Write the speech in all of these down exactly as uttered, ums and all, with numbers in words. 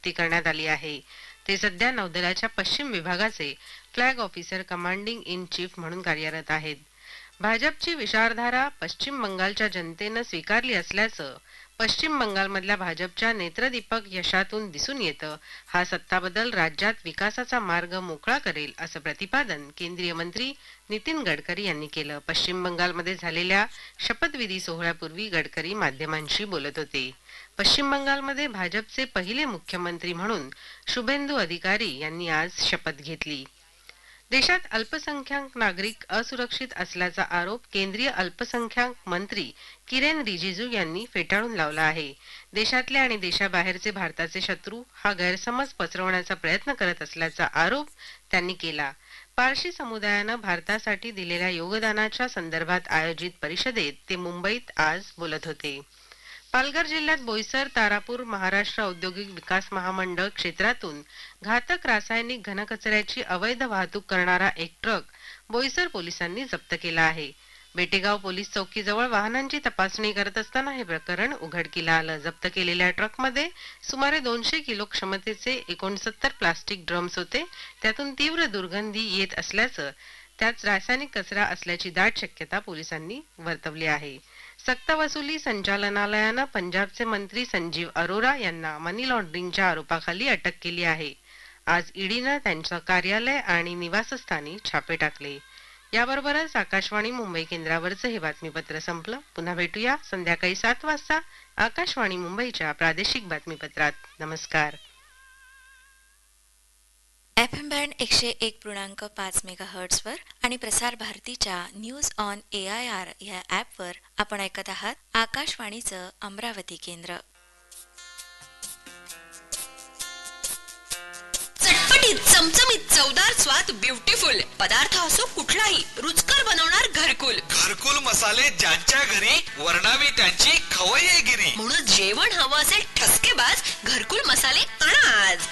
नियुक्ती करण्यात आली आहे. ते सध्या नौदलाच्या पश्चिम विभागाचे flag officer commanding in chief म्हणून कार्यरत आहेत. भाजपची विचारधारा पश्चिम बंगालच्या जनतेनं स्वीकारली असल्याचं पश्चिम बंगालमधल्या भाजपच्या नेत्रदीपक यशातून दिसून येतं. हा सत्ताबदल राज्यात विकासाचा मार्ग मोकळा करेल असं प्रतिपादन केंद्रीय मंत्री नितीन गडकरी यांनी केलं. पश्चिम बंगालमध्ये झालेल्या शपथविधी सोहळ्यापूर्वी गडकरी माध्यमांशी बोलत होते. पश्चिम बंगालमध्ये भाजपचे पहिले मुख्यमंत्री म्हणून शुभेंदू अधिकारी यांनी आज शपथ घेतली. देशात अल्पसंख्याक नागरिक असुरक्षित असल्याचा आरोप केंद्रीय अल्पसंख्याक मंत्री किरेन रिजिजू यांनी फेटाळून लावला आहे. देशातले आणि देशाबाहेरचे भारताचे शत्रू हा गैरसमज पसरवण्याचा प्रयत्न करत असल्याचा आरोप त्यांनी केला. पारशी समुदायानं भारतासाठी दिलेल्या योगदानाच्या संदर्भात आयोजित परिषदेत ते मुंबईत आज बोलत होते. पालघर जिल्ह्यात बोईसर तारापूर महाराष्ट्र औद्योगिक विकास महामंडळ क्षेत्रातून घातक रासायनिक घनकचऱ्याची अवैध वाहतूक करणारा एक ट्रक बोईसर पोलिसांनी जप्त केला आहे. बेटेगाव पोलीस चौकीजवळ वाहनांची तपासणी करत असताना हे प्रकरण उघडकीला आलं. जप्त केलेल्या ट्रकमध्ये सुमारे दोनशे किलो क्षमतेचे एकोणसत्तर प्लास्टिक ड्रम्स होते. त्यातून तीव्र दुर्गंधी येत असल्याचं, त्यात रासायनिक कचरा असल्याची दाट शक्यता पोलिसांनी वर्तवली आहे. सक्तवसुली संचालनालयानं पंजाबचे मंत्री संजीव अरोरा यांना मनी लॉन्ड्रिंगच्या आरोपाखाली अटक केली आहे. आज ईडीनं त्यांचं कार्यालय आणि निवासस्थानी छापे टाकले. याबरोबरच आकाशवाणी मुंबई केंद्रावरचं हे बातमीपत्र संपलं. पुन्हा भेटूया संध्याकाळी सात वाजता आकाशवाणी मुंबईच्या प्रादेशिक बातमीपत्रात. नमस्कार. एफ एम बँड एकशे एक पूर्णांक पाच मेगा हर्ट्सवर आणि प्रसार भारतीच्या news on A I R या ॲपवर आपण ऐकत आहात आकाशवाणीचं अमरावती केंद्र. चटपटीत चमचमीत चवदार स्वाद ब्युटिफुल पदार्थ असो कुठलाही रुचकर बनवणार घरकुल. घरकुल मसाले ज्यांच्या घरी वर्णावी त्यांची खवय्येगिरी. म्हणून जेवण हवं असेल ठसकेबाज घरकुल मसाले आणा आज.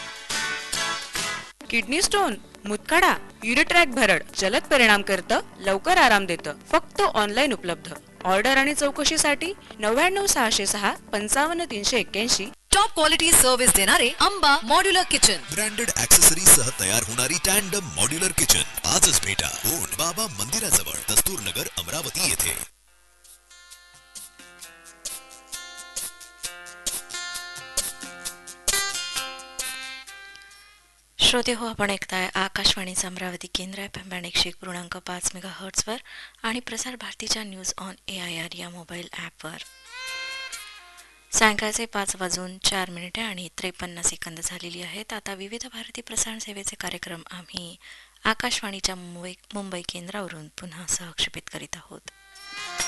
किडनी स्टोन, मुतखडा, युरिट्रॅक भरड जलद परिणाम करतं, लवकर आराम देतं. फक्त ऑनलाईन उपलब्ध. ऑर्डर आणि चौकशीसाठी नव्याण्णव सहाशे सहा पंचावन्न तीनशे एक्क्याऐंशी. टॉप क्वालिटी सर्व्हिस देणारे Amba modular kitchen. Branded accessories सह तयार होणारी टँडम मॉड्युलर किचन आजच भेटा. ओन बाबा मंदिराजवळ दस्तूर नगर अमरावती येथे. श्रोते हो, आपण ऐकताय आकाशवाणीचं अमरावती केंद्र एफ एम बँड एकशे एक पूर्णांक पाच मेगा हर्ट्सवर आणि प्रसार भारतीच्या news on A I R या मोबाईल ॲपवर. सायंकाळचे पाच वाजून चार मिनिटे आणि त्रेपन्न सेकंद झालेली आहेत. आता विविध भारती प्रसारण सेवेचे कार्यक्रम आम्ही आकाशवाणीच्या मुंबई मुंबई केंद्रावरून पुन्हा सहक्षेपित करीत आहोत.